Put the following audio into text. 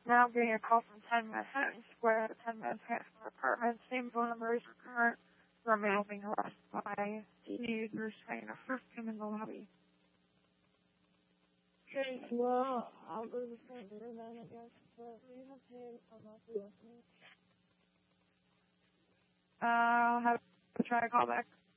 Now getting a call from 10 Manhattan Square, 10 Manhattan Square apartment. Same phone number as recurrent. Romeo being harassed by teenagers trying to frisk him in the lobby. Okay, well, I'll go to the front door then, I guess, but we have to unlock the listening. I'll have to try to call back.